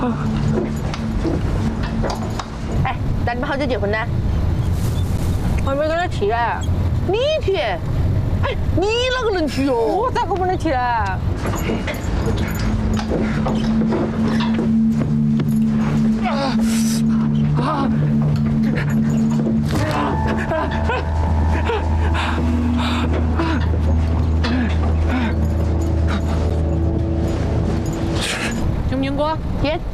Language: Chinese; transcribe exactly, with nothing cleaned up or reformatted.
哎，那你们好久结婚呢？ 还没跟他提嘞。 你提？哎，你哪个能提哦？ 我咋个不能提嘞？啊！经不经过？ 耶。